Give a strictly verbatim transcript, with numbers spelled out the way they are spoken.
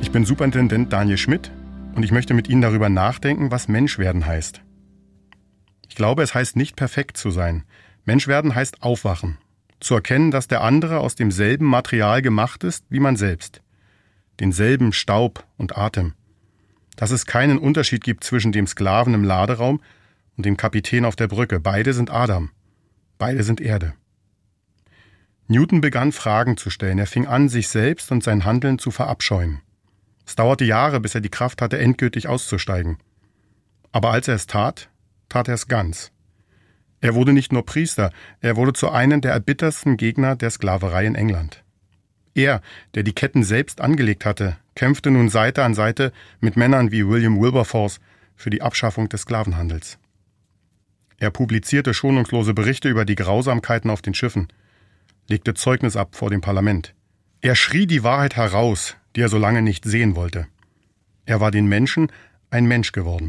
Ich bin Superintendent Daniel Schmidt und ich möchte mit Ihnen darüber nachdenken, was Menschwerden heißt. Ich glaube, es heißt nicht perfekt zu sein. Menschwerden heißt aufwachen. Zu erkennen, dass der andere aus demselben Material gemacht ist wie man selbst. Denselben Staub und Atem. Dass es keinen Unterschied gibt zwischen dem Sklaven im Laderaum und dem Kapitän auf der Brücke. Beide sind Adam. Beide sind Erde. Newton begann Fragen zu stellen. Er fing an, sich selbst und sein Handeln zu verabscheuen. Es dauerte Jahre, bis er die Kraft hatte, endgültig auszusteigen. Aber als er es tat, tat er es ganz. Er wurde nicht nur Priester, er wurde zu einem der erbittersten Gegner der Sklaverei in England. Er, der die Ketten selbst angelegt hatte, kämpfte nun Seite an Seite mit Männern wie William Wilberforce für die Abschaffung des Sklavenhandels. Er publizierte schonungslose Berichte über die Grausamkeiten auf den Schiffen, legte Zeugnis ab vor dem Parlament. Er schrie die Wahrheit heraus, die er so lange nicht sehen wollte. Er war den Menschen ein Mensch geworden.